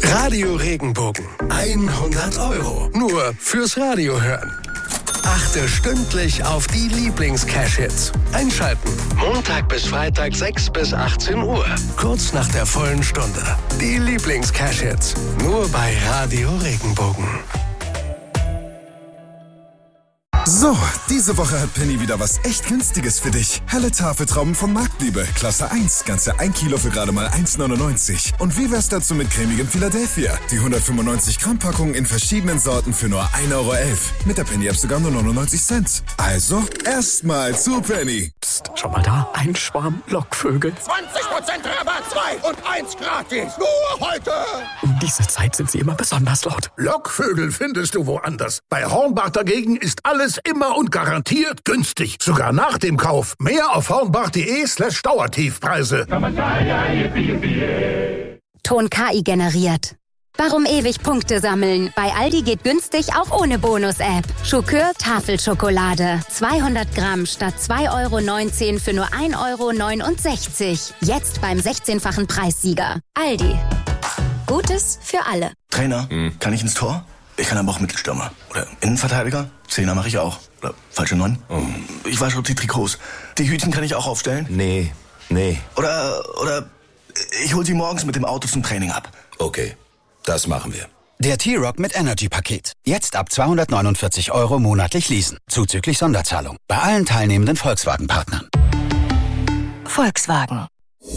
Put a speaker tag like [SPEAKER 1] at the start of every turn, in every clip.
[SPEAKER 1] Radio Regenbogen. 100 €. Nur fürs Radio hören. Achte stündlich auf die Lieblings-Cash-Hits. Einschalten. Montag bis Freitag 6 bis 18 Uhr. Kurz nach der vollen Stunde. Die Lieblings-Cash-Hits. Nur bei Radio Regenbogen.
[SPEAKER 2] So, diese Woche hat Penny wieder was echt Günstiges für dich. Helle Tafeltrauben von Marktliebe, Klasse 1, ganze 1 Kilo für gerade mal 1,99. Und wie wär's dazu mit cremigem Philadelphia? Die 195 Gramm Packung in verschiedenen Sorten für nur 1,11 €. Mit der Penny-App sogar nur 99 Cent. Also, erstmal zu Penny.
[SPEAKER 3] Psst, schau mal da, ein Schwarm Lockvögel.
[SPEAKER 4] 20% Rabatt, 2 und 1 gratis. Nur heute.
[SPEAKER 3] Um diese Zeit sind sie immer besonders laut.
[SPEAKER 4] Lockvögel findest du woanders. Bei Hornbach dagegen ist alles immer und garantiert günstig. Sogar nach dem Kauf. Mehr auf hornbach.de/Dauertiefpreise.
[SPEAKER 5] Ton KI generiert. Warum ewig Punkte sammeln? Bei Aldi geht günstig auch ohne Bonus-App. Schokör Tafelschokolade. 200 Gramm statt 2,19 € für nur 1,69 €. Jetzt beim 16-fachen Preissieger. Aldi. Gutes für alle.
[SPEAKER 6] Trainer, kann ich ins Tor? Ich kann aber auch Mittelstürmer. Oder Innenverteidiger? Zehner mache ich auch. Oder falsche 9? Ich wasche die Trikots. Die Hütchen kann ich auch aufstellen?
[SPEAKER 7] Nee.
[SPEAKER 6] Oder ich hol sie morgens mit dem Auto zum Training ab.
[SPEAKER 7] Okay, das machen wir.
[SPEAKER 8] Der T-Rock mit Energy-Paket. Jetzt ab 249 € monatlich leasen. Zuzüglich Sonderzahlung. Bei allen teilnehmenden Volkswagen-Partnern.
[SPEAKER 5] Volkswagen.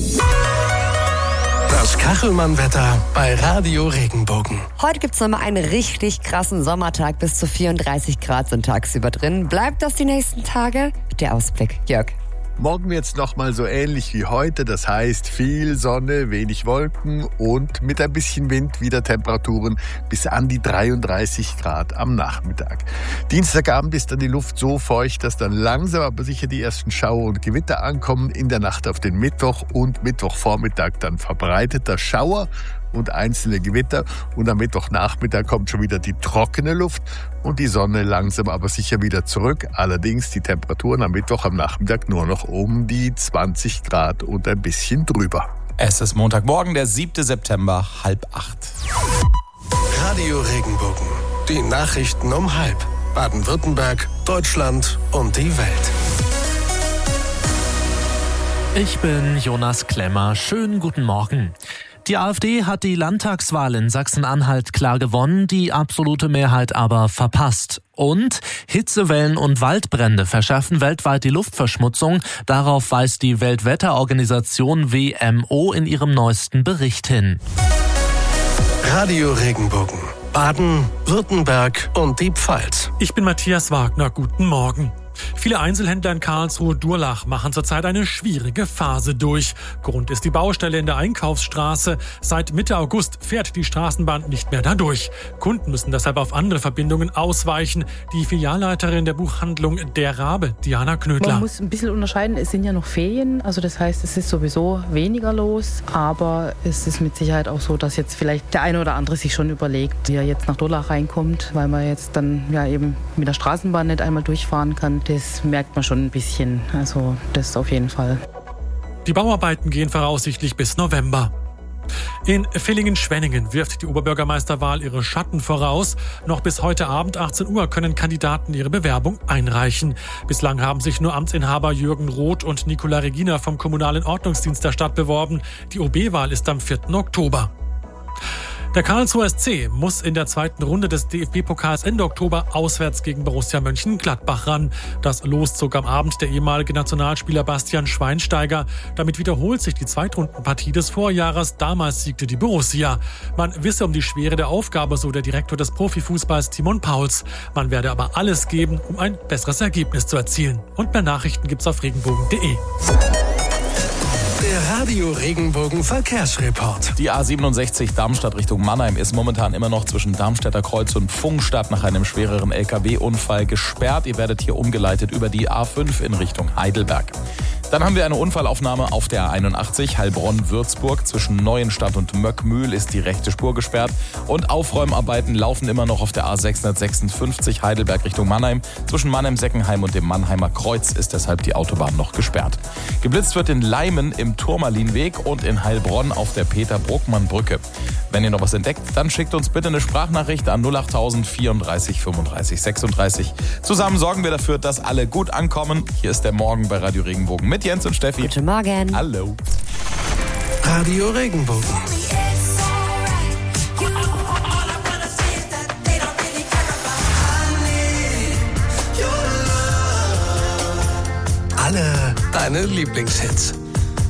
[SPEAKER 1] Das Kachelmann-Wetter bei Radio Regenbogen.
[SPEAKER 9] Heute gibt's nochmal einen richtig krassen Sommertag. Bis zu 34 Grad sind tagsüber drin. Bleibt das die nächsten Tage? Der Ausblick, Jörg.
[SPEAKER 10] Morgen wird's nochmal so ähnlich wie heute. Das heißt, viel Sonne, wenig Wolken und mit ein bisschen Wind wieder Temperaturen bis an die 33 Grad am Nachmittag. Dienstagabend ist dann die Luft so feucht, dass dann langsam aber sicher die ersten Schauer und Gewitter ankommen. In der Nacht auf den Mittwoch und Mittwochvormittag dann verbreiteter Schauer und einzelne Gewitter. Und am Mittwochnachmittag kommt schon wieder die trockene Luft und die Sonne langsam aber sicher wieder zurück. Allerdings die Temperaturen am Mittwoch am Nachmittag nur noch um die 20 Grad und ein bisschen drüber.
[SPEAKER 11] Es ist Montagmorgen, der 7. September, 7:30.
[SPEAKER 1] Radio Regenbogen. Die Nachrichten um 12:30. Baden-Württemberg, Deutschland und die Welt.
[SPEAKER 12] Ich bin Jonas Klemmer. Schönen guten Morgen. Die AfD hat die Landtagswahl in Sachsen-Anhalt klar gewonnen, die absolute Mehrheit aber verpasst. Und Hitzewellen und Waldbrände verschärfen weltweit die Luftverschmutzung. Darauf weist die Weltwetterorganisation WMO in ihrem neuesten Bericht hin.
[SPEAKER 1] Radio Regenbogen. Baden, Württemberg und die Pfalz.
[SPEAKER 13] Ich bin Matthias Wagner. Guten Morgen. Viele Einzelhändler in Karlsruhe-Durlach machen zurzeit eine schwierige Phase durch. Grund ist die Baustelle in der Einkaufsstraße. Seit Mitte August fährt die Straßenbahn nicht mehr dadurch. Kunden müssen deshalb auf andere Verbindungen ausweichen. Die Filialleiterin der Buchhandlung Der Rabe, Diana Knödler.
[SPEAKER 14] Man muss ein bisschen unterscheiden, es sind ja noch Ferien. Also das heißt, es ist sowieso weniger los. Aber es ist mit Sicherheit auch so, dass jetzt vielleicht der eine oder andere sich schon überlegt, wie er jetzt nach Durlach reinkommt, weil man jetzt dann ja eben mit der Straßenbahn nicht einmal durchfahren kann. Das merkt man schon ein bisschen, also das auf jeden Fall.
[SPEAKER 13] Die Bauarbeiten gehen voraussichtlich bis November. In Villingen-Schwenningen wirft die Oberbürgermeisterwahl ihre Schatten voraus. Noch bis heute Abend 18 Uhr können Kandidaten ihre Bewerbung einreichen. Bislang haben sich nur Amtsinhaber Jürgen Roth und Nicola Regina vom Kommunalen Ordnungsdienst der Stadt beworben. Die OB-Wahl ist am 4. Oktober. Der Karlsruher SC muss in der zweiten Runde des DFB-Pokals Ende Oktober auswärts gegen Borussia Mönchengladbach ran. Das Los zog am Abend der ehemalige Nationalspieler Bastian Schweinsteiger. Damit wiederholt sich die Zweitrundenpartie des Vorjahres. Damals siegte die Borussia. Man wisse um die Schwere der Aufgabe, so der Direktor des Profifußballs Timon Pauls. Man werde aber alles geben, um ein besseres Ergebnis zu erzielen. Und mehr Nachrichten gibt's auf regenbogen.de.
[SPEAKER 1] Der Radio Regenbogen Verkehrsreport.
[SPEAKER 11] Die A67 Darmstadt Richtung Mannheim ist momentan immer noch zwischen Darmstädter Kreuz und Pfungstadt nach einem schwereren LKW-Unfall gesperrt. Ihr werdet hier umgeleitet über die A5 in Richtung Heidelberg. Dann haben wir eine Unfallaufnahme auf der A81 Heilbronn-Würzburg. Zwischen Neuenstadt und Möckmühl ist die rechte Spur gesperrt. Und Aufräumarbeiten laufen immer noch auf der A656 Heidelberg Richtung Mannheim. Zwischen Mannheim-Seckenheim und dem Mannheimer Kreuz ist deshalb die Autobahn noch gesperrt. Geblitzt wird in Leimen im Turmalinweg und in Heilbronn auf der Peter-Bruckmann-Brücke. Wenn ihr noch was entdeckt, dann schickt uns bitte eine Sprachnachricht an 08000 34 35 36. Zusammen sorgen wir dafür, dass alle gut ankommen. Hier ist der Morgen bei Radio Regenbogen mit Jens und Steffi.
[SPEAKER 9] Guten Morgen.
[SPEAKER 11] Hallo.
[SPEAKER 1] Radio Regenbogen. Alle deine Lieblingshits.